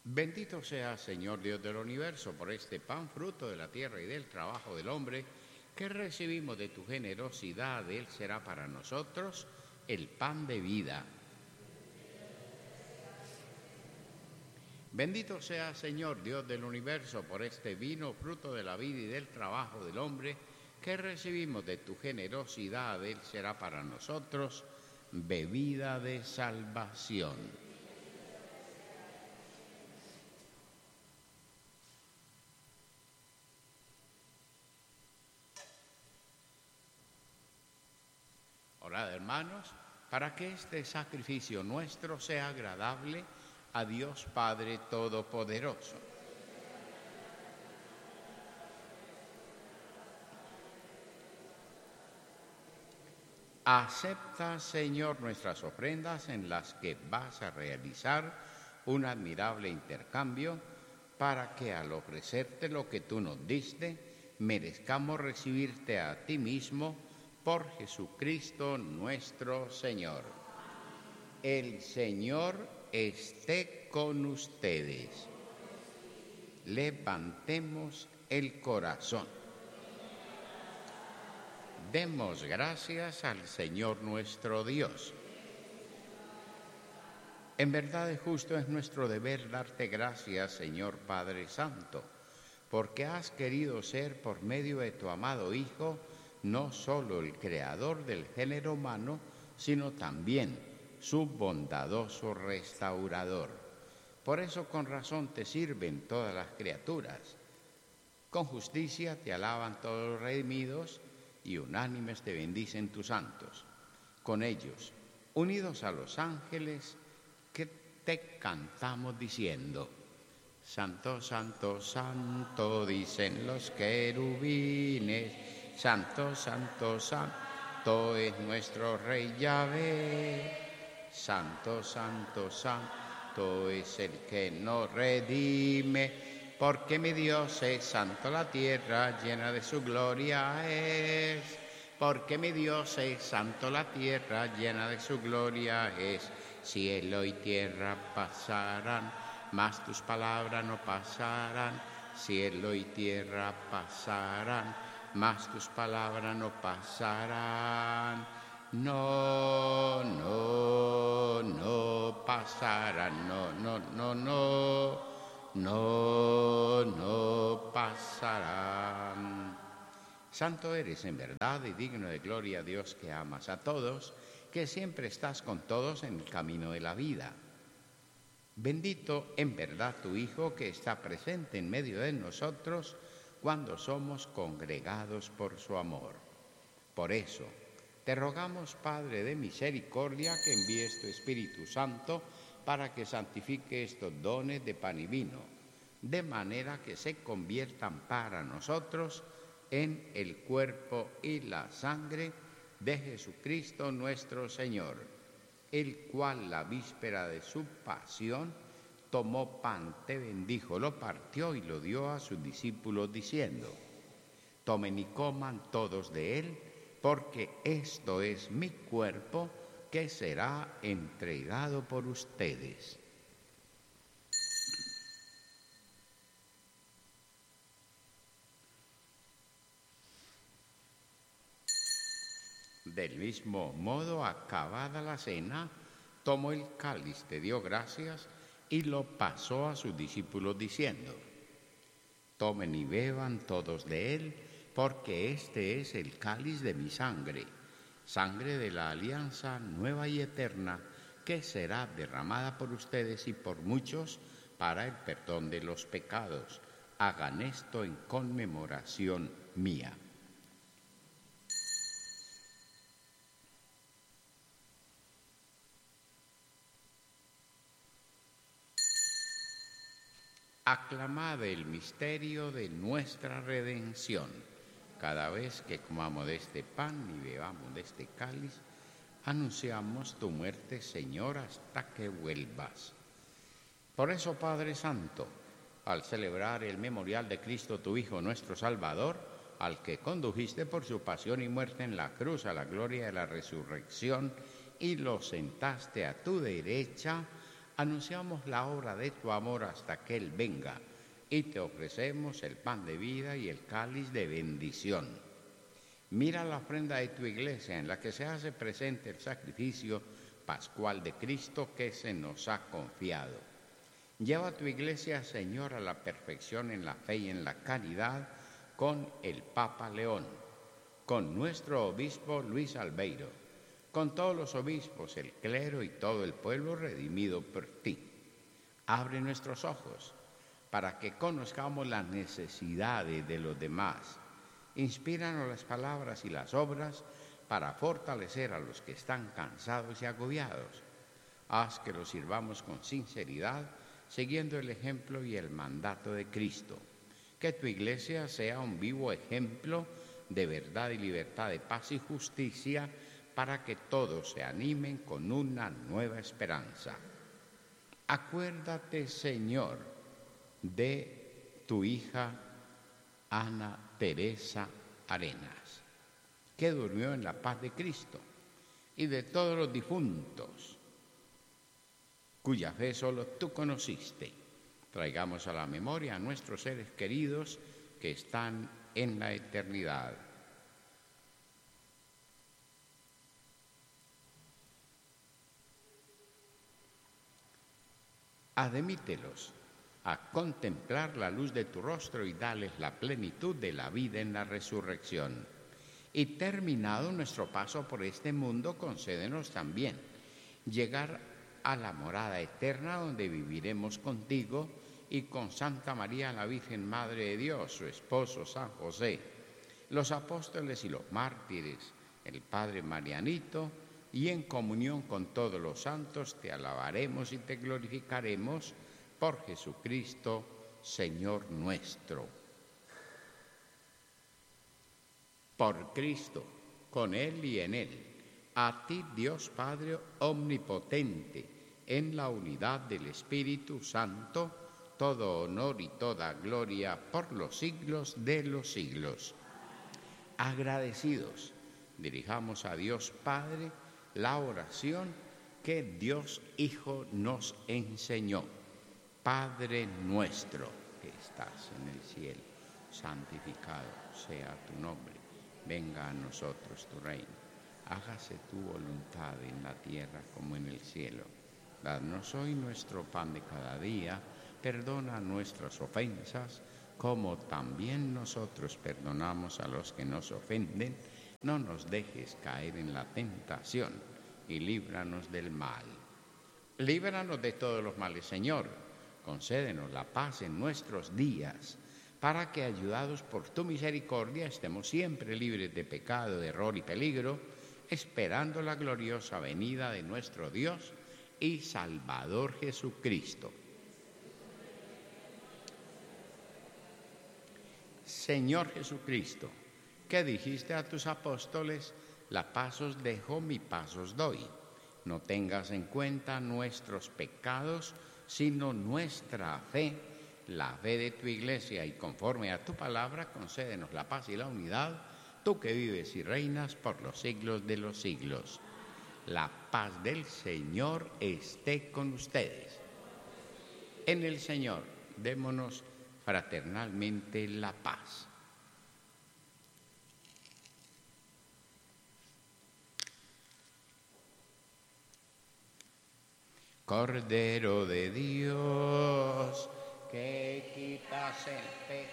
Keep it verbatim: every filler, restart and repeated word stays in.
Bendito sea, Señor Dios del universo, por este pan, fruto de la tierra y del trabajo del hombre, que recibimos de tu generosidad. Él será para nosotros el pan de vida. Bendito sea, Señor Dios del universo, por este vino, fruto de la vida y del trabajo del hombre, que recibimos de tu generosidad. Él será para nosotros bebida de salvación. Orad, hermanos, para que este sacrificio nuestro sea agradable a Dios Padre Todopoderoso. Acepta, Señor, nuestras ofrendas en las que vas a realizar un admirable intercambio, para que al ofrecerte lo que tú nos diste, merezcamos recibirte a ti mismo por Jesucristo nuestro Señor. El Señor esté con ustedes. Levantemos el corazón. Demos gracias al Señor nuestro Dios. En verdad y justo es nuestro deber darte gracias, Señor Padre Santo, porque has querido ser por medio de tu amado Hijo no solo el creador del género humano, sino también su bondadoso restaurador. Por eso con razón te sirven todas las criaturas. Con justicia te alaban todos los redimidos y unánimes te bendicen tus santos. Con ellos, unidos a los ángeles, que te cantamos diciendo: Santo, santo, santo, dicen los querubines. Santo, santo, santo es nuestro Rey Yahvé. Santo, santo, santo es el que nos redime. Porque mi Dios es santo, la tierra llena de su gloria es. Porque mi Dios es santo, la tierra llena de su gloria es. Cielo y tierra pasarán, mas tus palabras no pasarán. Cielo y tierra pasarán, mas tus palabras no pasarán. No, no, no pasarán. No, no, no, no. No, no pasarán. Santo eres en verdad y digno de gloria, Dios, que amas a todos, que siempre estás con todos en el camino de la vida. Bendito en verdad tu Hijo, que está presente en medio de nosotros cuando somos congregados por su amor. Por eso, te rogamos, Padre de misericordia, que envíes tu Espíritu Santo para que santifique estos dones de pan y vino, de manera que se conviertan para nosotros en el cuerpo y la sangre de Jesucristo nuestro Señor, el cual la víspera de su pasión tomó pan, te bendijo, lo partió y lo dio a sus discípulos diciendo: tomen y coman todos de él, porque esto es mi cuerpo que será entregado por ustedes. Del mismo modo, acabada la cena, tomó el cáliz, te dio gracias y lo pasó a sus discípulos diciendo: tomen y beban todos de él, porque este es el cáliz de mi sangre, sangre de la alianza nueva y eterna, que será derramada por ustedes y por muchos para el perdón de los pecados. Hagan esto en conmemoración mía. Aclamad el misterio de nuestra redención. Cada vez que comamos de este pan y bebamos de este cáliz, anunciamos tu muerte, Señor, hasta que vuelvas. Por eso, Padre Santo, al celebrar el memorial de Cristo, tu Hijo, nuestro Salvador, al que condujiste por su pasión y muerte en la cruz a la gloria de la resurrección y lo sentaste a tu derecha, anunciamos la obra de tu amor hasta que Él venga y te ofrecemos el pan de vida y el cáliz de bendición. Mira la ofrenda de tu iglesia en la que se hace presente el sacrificio pascual de Cristo que se nos ha confiado. Lleva a tu iglesia, Señor, a la perfección en la fe y en la caridad con el Papa León, con nuestro obispo Luis Albeiro, con todos los obispos, el clero y todo el pueblo redimido por ti. Abre nuestros ojos para que conozcamos las necesidades de los demás. Inspíranos las palabras y las obras para fortalecer a los que están cansados y agobiados. Haz que los sirvamos con sinceridad, siguiendo el ejemplo y el mandato de Cristo. Que tu iglesia sea un vivo ejemplo de verdad y libertad, de paz y justicia, para que todos se animen con una nueva esperanza. Acuérdate, Señor, de tu hija Ana Teresa Arenas, que durmió en la paz de Cristo, y de todos los difuntos, cuya fe solo tú conociste. Traigamos a la memoria a nuestros seres queridos que están en la eternidad. Admítelos a contemplar la luz de tu rostro y dales la plenitud de la vida en la resurrección. Y terminado nuestro paso por este mundo, concédenos también llegar a la morada eterna donde viviremos contigo y con Santa María, la Virgen Madre de Dios, su esposo San José, los apóstoles y los mártires, el Padre Marianito, y en comunión con todos los santos te alabaremos y te glorificaremos por Jesucristo, Señor nuestro. Por Cristo, con Él y en Él, a ti, Dios Padre omnipotente, en la unidad del Espíritu Santo, todo honor y toda gloria por los siglos de los siglos. Agradecidos, dirijamos a Dios Padre la oración que Dios Hijo nos enseñó. Padre nuestro que estás en el cielo, santificado sea tu nombre. Venga a nosotros tu reino. Hágase tu voluntad en la tierra como en el cielo. Danos hoy nuestro pan de cada día. Perdona nuestras ofensas, como también nosotros perdonamos a los que nos ofenden. No nos dejes caer en la tentación y líbranos del mal. Líbranos de todos los males, Señor. Concédenos la paz en nuestros días, para que, ayudados por tu misericordia, estemos siempre libres de pecado, de error y peligro, esperando la gloriosa venida de nuestro Dios y Salvador Jesucristo. Señor Jesucristo, que dijiste a tus apóstoles, la paz os dejo, mi paz os doy. No tengas en cuenta nuestros pecados, sino nuestra fe, la fe de tu iglesia, y conforme a tu palabra, concédenos la paz y la unidad, tú que vives y reinas por los siglos de los siglos. La paz del Señor esté con ustedes. En el Señor, démonos fraternalmente la paz. Cordero de Dios, que quitas el pecado